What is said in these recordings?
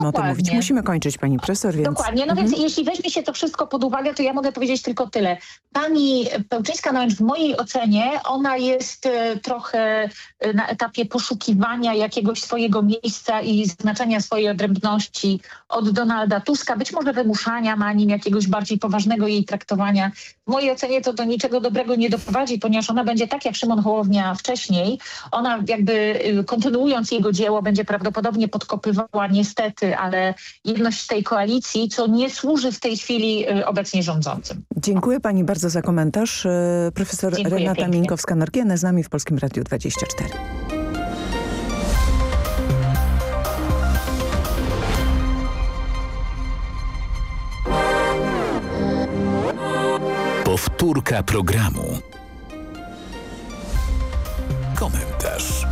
o tym mówić. Musimy kończyć, pani profesor, więc... Dokładnie, no więc jeśli weźmie się to wszystko pod uwagę, to ja mogę powiedzieć tylko tyle. Pani Pełczyńska, no w mojej ocenie, ona jest trochę na etapie poszukiwania jakiegoś swojego miejsca i znaczenia swojej odrębności od Donalda Tuska, być może wymuszania na nim jakiegoś bardziej poważnego jej traktowania. W mojej ocenie to do niczego dobrego nie doprowadzi, ponieważ ona będzie tak jak Szymon Hołownia wcześniej, ona jakby kontynuując jego dzieło będzie prawdopodobnie podkopywała niestety, ale jedność tej koalicji, co nie służy w tej chwili obecnie rządzącym. Dziękuję pani bardzo za komentarz. Profesor Renata Minkowska-Norkiene z nami w Polskim Radiu 24. Powtórka programu. Komentarz.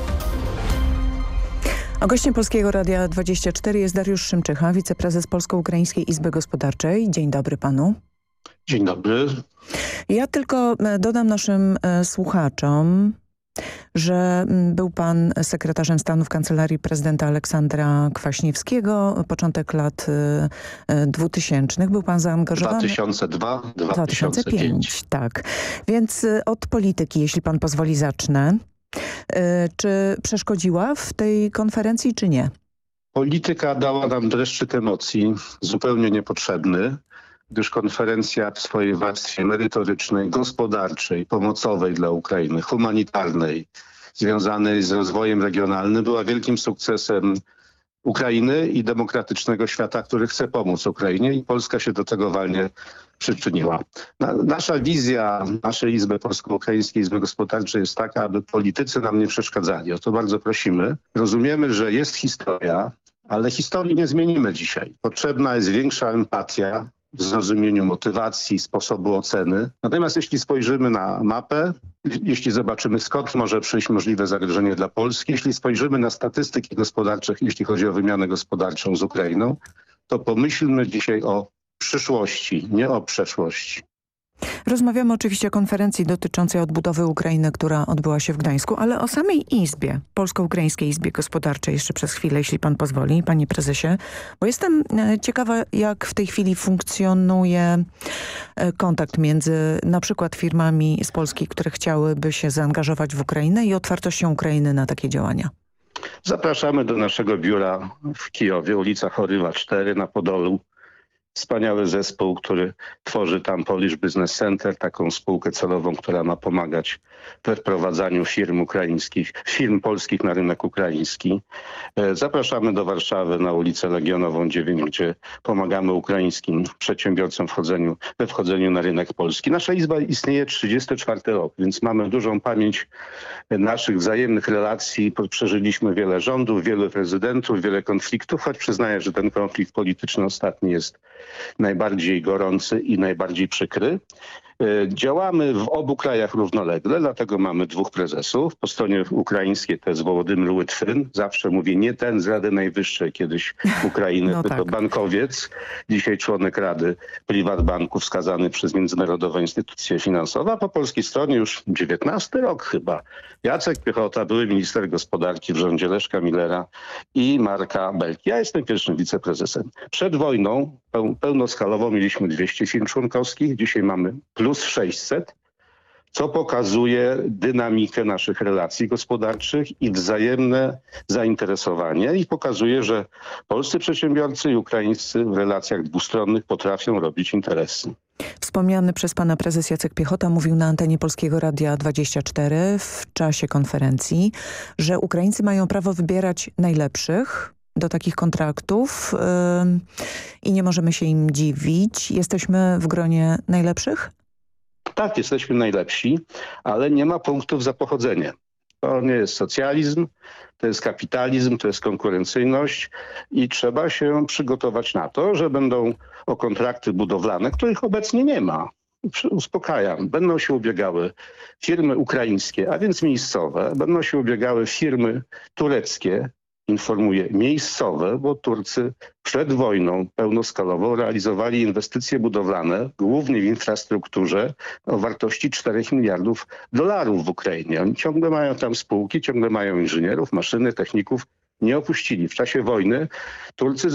A gościem Polskiego Radia 24 jest Dariusz Szymczycha, wiceprezes Polsko-Ukraińskiej Izby Gospodarczej. Dzień dobry panu. Dzień dobry. Ja tylko dodam naszym słuchaczom, że był pan sekretarzem stanu w Kancelarii Prezydenta Aleksandra Kwaśniewskiego, początek lat 2000. Był pan zaangażowany... 2002-2005. Tak. Więc od polityki, jeśli pan pozwoli, zacznę. Czy przeszkodziła w tej konferencji, czy nie? Polityka dała nam dreszczyk emocji, zupełnie niepotrzebny, gdyż konferencja w swojej warstwie merytorycznej, gospodarczej, pomocowej dla Ukrainy, humanitarnej, związanej z rozwojem regionalnym była wielkim sukcesem Ukrainy i demokratycznego świata, który chce pomóc Ukrainie, i Polska się do tego walnie przyczyniła. Nasza wizja naszej Izby Polsko-Ukraińskiej Izby Gospodarczej jest taka, aby politycy nam nie przeszkadzali. O to bardzo prosimy. Rozumiemy, że jest historia, ale historii nie zmienimy dzisiaj. Potrzebna jest większa empatia w zrozumieniu motywacji, sposobu oceny. Natomiast jeśli spojrzymy na mapę, jeśli zobaczymy, skąd może przyjść możliwe zagrożenie dla Polski, jeśli spojrzymy na statystyki gospodarcze, jeśli chodzi o wymianę gospodarczą z Ukrainą, to pomyślmy dzisiaj o przyszłości, nie o przeszłości. Rozmawiamy oczywiście o konferencji dotyczącej odbudowy Ukrainy, która odbyła się w Gdańsku, ale o samej Izbie, Polsko-Ukraińskiej Izbie Gospodarczej jeszcze przez chwilę, jeśli pan pozwoli, panie prezesie, bo jestem ciekawa, jak w tej chwili funkcjonuje kontakt między na przykład firmami z Polski, które chciałyby się zaangażować w Ukrainę, i otwartością Ukrainy na takie działania. Zapraszamy do naszego biura w Kijowie, ulica Chorywa 4 na Podolu. Wspaniały zespół, który tworzy tam Polish Business Center, taką spółkę celową, która ma pomagać we wprowadzaniu firm polskich na rynek ukraiński. Zapraszamy do Warszawy na ulicę Legionową 9, gdzie pomagamy ukraińskim przedsiębiorcom we wchodzeniu na rynek polski. Nasza izba istnieje 34 rok, więc mamy dużą pamięć naszych wzajemnych relacji. Przeżyliśmy wiele rządów, wielu prezydentów, wiele konfliktów, choć przyznaję, że ten konflikt polityczny ostatni jest najbardziej gorący i najbardziej przykry. Działamy w obu krajach równolegle, dlatego mamy dwóch prezesów. Po stronie ukraińskiej to jest Wołodymyr Łitwyn. Zawsze mówię, nie ten z Rady Najwyższej kiedyś Ukrainy, tylko bankowiec. Dzisiaj członek Rady Privatbanku, wskazany przez międzynarodowe instytucje finansowe. A po polskiej stronie już 19 rok chyba. Jacek Piechota, były minister gospodarki w rządzie Leszka Millera i Marka Belki. Ja jestem pierwszym wiceprezesem. Przed wojną pełnoskalową mieliśmy 200 firm członkowskich. Dzisiaj mamy plus 600, co pokazuje dynamikę naszych relacji gospodarczych i wzajemne zainteresowanie, i pokazuje, że polscy przedsiębiorcy i ukraińscy w relacjach dwustronnych potrafią robić interesy. Wspomniany przez pana prezes Jacek Piechota mówił na antenie Polskiego Radia 24 w czasie konferencji, że Ukraińcy mają prawo wybierać najlepszych do takich kontraktów i nie możemy się im dziwić. Jesteśmy w gronie najlepszych? Tak, jesteśmy najlepsi, ale nie ma punktów za pochodzenie. To nie jest socjalizm, to jest kapitalizm, to jest konkurencyjność i trzeba się przygotować na to, że będą o kontrakty budowlane, których obecnie nie ma. Uspokajam, będą się ubiegały firmy ukraińskie, a więc miejscowe, będą się ubiegały firmy tureckie, informuję, miejscowe, bo Turcy przed wojną pełnoskalową realizowali inwestycje budowlane, głównie w infrastrukturze, o wartości 4 miliardów dolarów w Ukrainie. Oni ciągle mają tam spółki, ciągle mają inżynierów, maszyny, techników, nie opuścili. W czasie wojny Turcy